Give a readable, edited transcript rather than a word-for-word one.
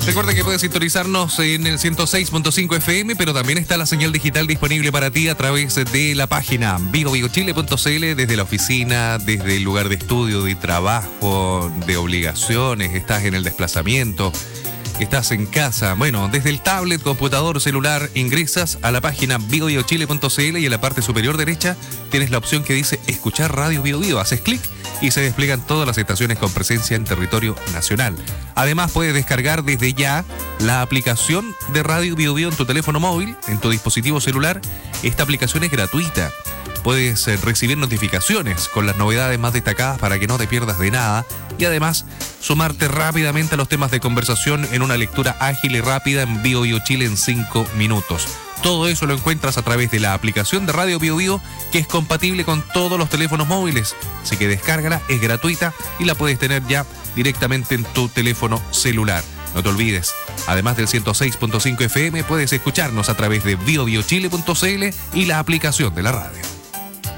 Recuerda que puedes sintonizarnos en el 106.5 FM, pero también está la señal digital disponible para ti a través de la página bigobiochile.cl, desde la oficina, desde el lugar de estudio, de trabajo, de obligaciones, estás en el desplazamiento, estás en casa. Bueno, desde el tablet, computador, celular, ingresas a la página bigobiochile.cl y en la parte superior derecha tienes la opción que dice escuchar Radio Bio Bio. Haces clic y se despliegan todas las estaciones con presencia en territorio nacional. Además, puedes descargar desde ya la aplicación de Radio Bio Bio en tu teléfono móvil, en tu dispositivo celular. Esta aplicación es gratuita. Puedes recibir notificaciones con las novedades más destacadas para que no te pierdas de nada y además sumarte rápidamente a los temas de conversación en una lectura ágil y rápida en Bio Bio Chile en 5 minutos. Todo eso lo encuentras a través de la aplicación de Radio Bio Bio, que es compatible con todos los teléfonos móviles. Así que descárgala, es gratuita y la puedes tener ya directamente en tu teléfono celular. No te olvides, además del 106.5 FM, puedes escucharnos a través de biobiochile.cl y la aplicación de la radio.